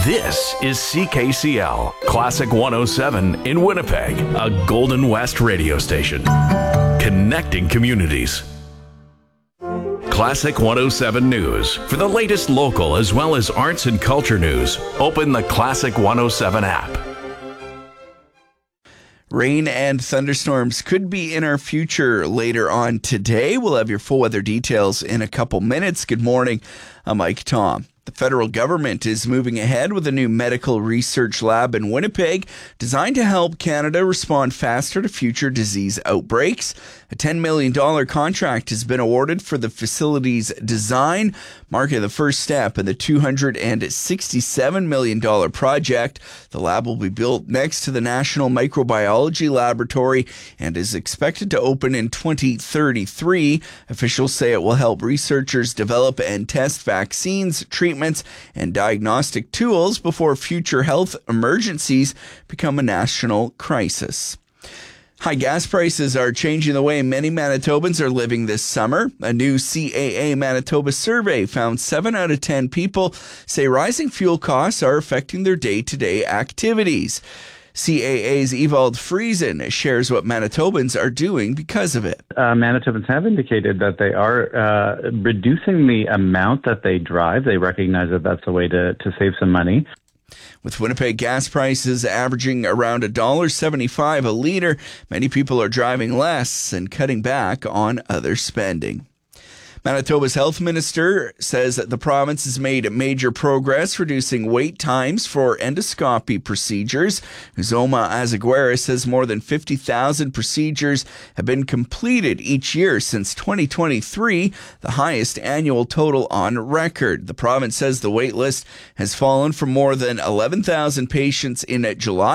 This is CKCL, Classic 107 in Winnipeg, a Golden West radio station. Connecting communities. Classic 107 News. For the latest local as well as arts and culture news, open the Classic 107 app. Rain and thunderstorms could be in our future later on today. We'll have your full weather details in a couple minutes. Good morning. I'm Mike Tom. The federal government is moving ahead with a new medical research lab in Winnipeg designed to help Canada respond faster to future disease outbreaks. A $10 million contract has been awarded for the facility's design, marking the first step in the $267 million project. The lab will be built next to the National Microbiology Laboratory and is expected to open in 2033. Officials say it will help researchers develop and test vaccines, treatments, and diagnostic tools before future health emergencies become a national crisis. High gas prices are changing the way many Manitobans are living this summer. A new CAA Manitoba survey found 7 out of 10 people say rising fuel costs are affecting their day-to-day activities. CAA's Ewald Friesen shares what Manitobans are doing because of it. Manitobans have indicated that they are reducing the amount that they drive. They recognize that that's a way to save some money. With Winnipeg gas prices averaging around $1.75 a litre, many people are driving less and cutting back on other spending. Manitoba's health minister says that the province has made major progress reducing wait times for endoscopy procedures. Uzoma Azaguera says more than 50,000 procedures have been completed each year since 2023, the highest annual total on record. The province says the wait list has fallen from more than 11,000 patients in July